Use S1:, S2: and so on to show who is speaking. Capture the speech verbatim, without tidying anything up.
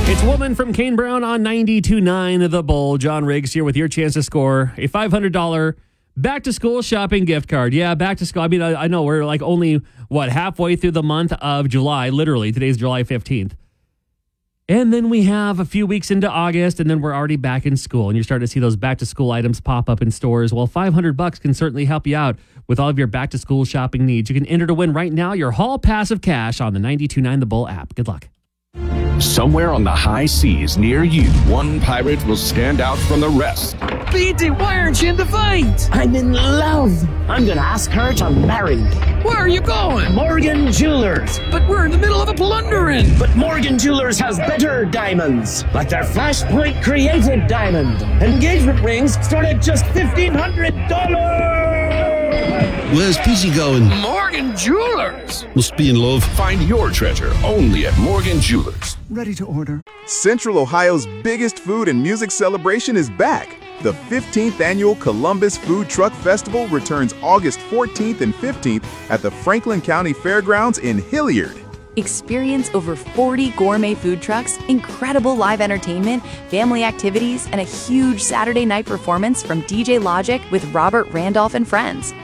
S1: It's Woman from Kane Brown on ninety-two point nine The Bull. John Riggs here with your chance to score a five hundred dollars back-to-school shopping gift card. Yeah, back to school. I mean, I, I know we're like only, what, halfway through the month of July. Literally, today's July fifteenth. And then we have a few weeks into August, and then we're already back in school. And you're starting to see those back-to-school items pop up in stores. Well, five hundred bucks can certainly help you out with all of your back-to-school shopping needs. You can enter to win right now your Hall Pass of Cash on the ninety-two point nine The Bull app. Good luck.
S2: Somewhere on the high seas near you, one pirate will stand out from the rest.
S3: B T, why aren't you in the fight?
S4: I'm in love. I'm gonna ask her to marry me.
S3: Where are you going?
S4: Morgan Jewelers.
S3: But we're in the middle of a plundering.
S4: But Morgan Jewelers has better diamonds, like their Flashpoint Created Diamond. Engagement rings start at just fifteen hundred dollars.
S5: Where's Pizzy going?
S3: Morgan Jewelers.
S5: Must be in love.
S2: Find your treasure only at Morgan Jewelers.
S6: Ready to order.
S7: Central Ohio's biggest food and music celebration is back. The fifteenth Annual Columbus Food Truck Festival returns August fourteenth and fifteenth at the Franklin County Fairgrounds in Hilliard.
S8: Experience over forty gourmet food trucks, incredible live entertainment, family activities, and a huge Saturday night performance from D J Logic with Robert Randolph and friends.